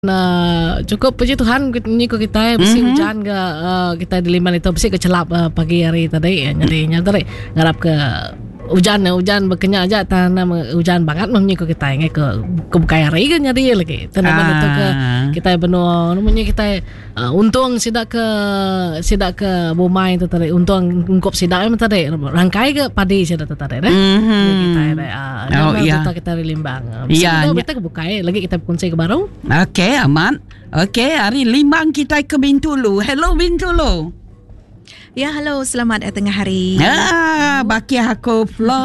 Cukup puji Tuhan ni ko kita besi hujan ke kita di Liman itu besi kecelap pagi hari tadi jadi tadi ngarap ke hujan berkenyak aja tanah hujan banget mempunyai ko kita ingat ke bukai hari kan jadi lagi tanaman itu ke kita benar namanya kita untung sidak ke Bomai itu tadi untung ungkop sidak memang tadi rangkai ke padi sidak tadi deh kita di Limbang kita ke bukai lagi kita kunci ke baru. Okey, aman. Okey, hari Limbang kita ke Bintulu. Hello Bintulu. Ya, halo. Selamat tengah hari. Baki aku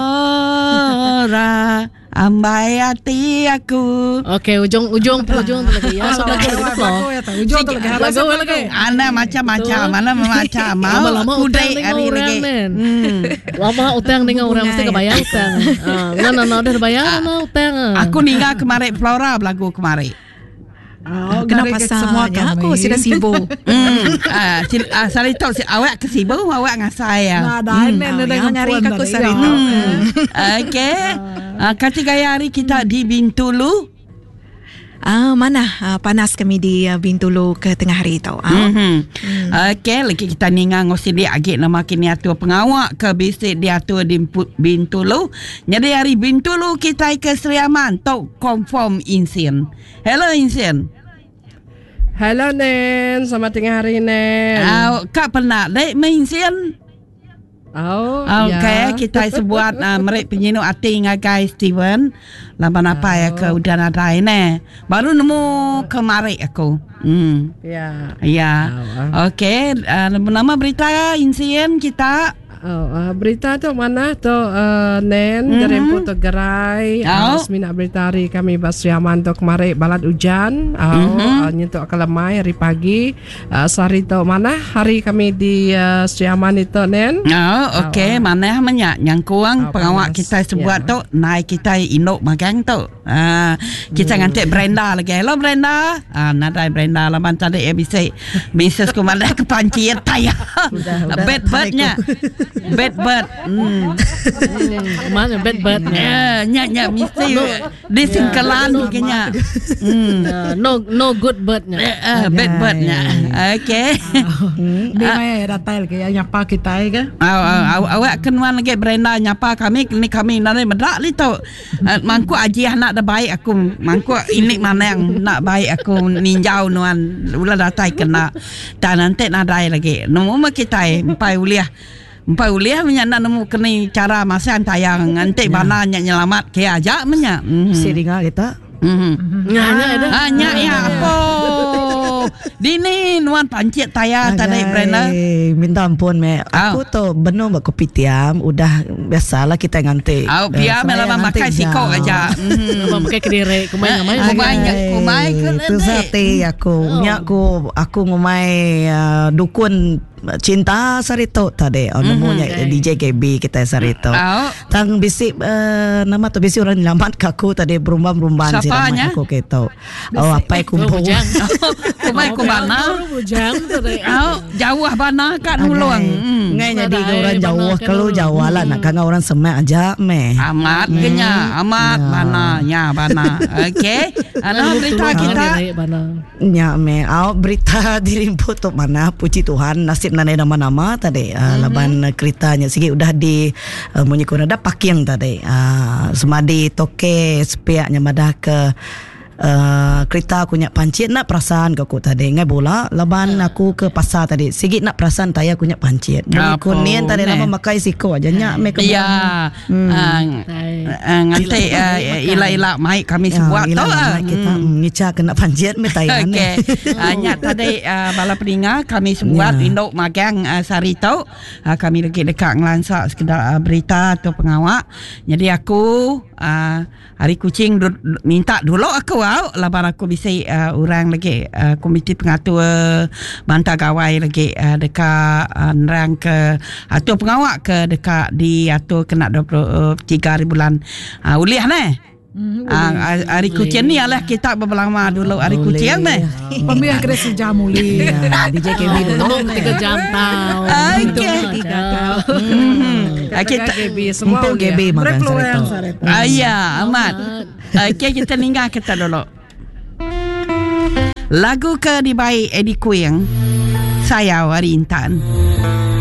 Flora. Ambai hati aku. Okey, ujung tu lagi ya. So lagi ujung tu lagi. Ana macam-macam, mana macam. Mau kudai hari lagi. Lama utang dengan orang mesti kebayar utang. Mana dah bayar utang. Aku ninggal kemarin Flora belagu kemarin. Kenapa semua aku sudah sibuk. Sari tahu si awak ke sibuk awak dengan saya. Yang nyari aku sari tahu. Okey. Ketika hari kita di Bintulu. Mana panas kami di Bintulu ke tengah hari itu. Okey, lagi kita ningang ngosi dia agak nama kini atur pengawak ke bisik dia atur di Bintulu. Jadi hari Bintulu kita ke Sri Aman tok confirm Insin. Hello Insin. Hello Nen, selamat tengah hari Nen. Kak pernah dek Insin? Okay, kita sebuat merek penyinu ati dengan guys Steven. Lapan apa ya ke udah ada ini. Baru nemu kemarin aku. Ya. Okay, nama berita insiden kita. Berita tu mana tu Nen Gerempu tu gerai semina berita hari kami Basri Aman tu kemarin balat hujan nyentuk kelemai hari pagi sehari tu mana hari kami di Sri Aman itu Nen okey mana banyak yang kurang pengawak kita sebuat tu naik kita induk magang tu kita ngantik Brenda lagi. Hello Brenda. Nadai Brenda laman tadi bisa ku mana kepancit tayar bed-bednya Bedbird. Mana bedbird? Nyak mesti di singkalan kayaknya. No good birdnya. Bedbirdnya. Okey. Dia mai datail ke nyapa kita ke? Awak kenuan lagi Brenda nyapa kami ni kami nanti medak li tu. Mangku aji nak dah baik aku. Mangku ini mana yang nak baik aku ninjau nuan ulah datai kena. Dan nanti nadai lagi. Nombor kita empai uliah menyak nak nemu kena cara masa tayang nanti mana nyelamat ke aja menyak siringa kita nyak ya apa dini nuan pancit tayar tadi Brenda minta ampun aku tu benar kopitiam udah biasalah kita nganti biar malah pakai sikok aja pakai kediri kumai itu sate aku ngumai dukun cinta sarito tadi namanya DJ KB kita sarito tang bisik nama tu bisik orang lambat kaku tadi berumban siapa nya aku keto apa kumpu kumai kubana jauh bana kat nulung ngai jadi orang jauh kalau jauh lah nak kang orang semak aja amat kenya amat bana okey berita kita nya berita dilimput tu mana puji Tuhan nasib nanai nama-nama tadi laban keritanya sikit udah di munyikun ada paking tadi semadi toke sepiaknya madah ke kereta aku nyak pancit nak perasaan aku tadi ngai bola laban aku ke pasar tadi sikit nak perasaan taya aku nyak pancit kunin tadi lama makai siko aja nyak me ke nganti ila mai kami sebuat tu kita ngica kena pancit me tayan okey nyak tadi bala peninga kami sebuat induk magang sari tau kami lagi dekat ngelansak sekedar berita atau pengawak jadi aku hari kucing minta dulu aku laban aku bisa orang lagi komiti pengatur bantah gawai lagi dekat nerang ke atur pengawak ke dekat di atur kena 23 hari bulan uliah hari kucing ni adalah kita berlama dulu hari kucing pemilihan kerja jam muli DJ KB dulu 3 jam tahu kita KB semua GB makan ya amat okey kita ninggal kita dulu Lagu ke dibaik Eddie Queen, Saya Wari Intan.